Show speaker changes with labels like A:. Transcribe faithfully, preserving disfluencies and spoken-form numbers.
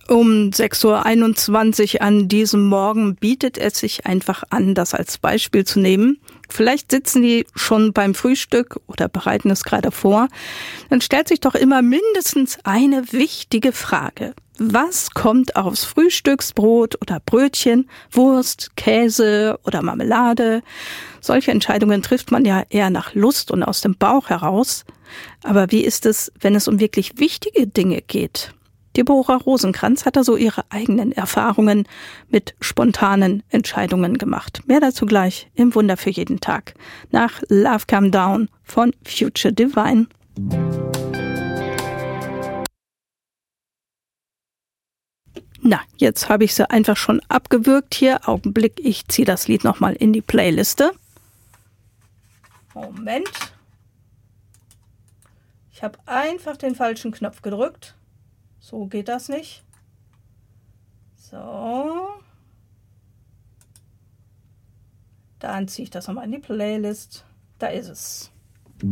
A: Um sechs Uhr einundzwanzig an diesem Morgen bietet es sich einfach an, das als Beispiel zu nehmen. Vielleicht sitzen die schon beim Frühstück oder bereiten es gerade vor. Dann stellt sich doch immer mindestens eine wichtige Frage. Was kommt aufs Frühstücksbrot oder Brötchen, Wurst, Käse oder Marmelade? Solche Entscheidungen trifft man ja eher nach Lust und aus dem Bauch heraus. Aber wie ist es, wenn es um wirklich wichtige Dinge geht? Deborah Rosenkranz hat da so ihre eigenen Erfahrungen mit spontanen Entscheidungen gemacht. Mehr dazu gleich im Wunder für jeden Tag. Nach Love Come Down von Future Divine. Na, jetzt habe ich sie einfach schon abgewürgt hier. Augenblick, ich ziehe das Lied nochmal in die Playliste. Moment. Ich habe einfach den falschen Knopf gedrückt. So geht das nicht. So. Dann ziehe ich das nochmal in die Playlist. Da ist es.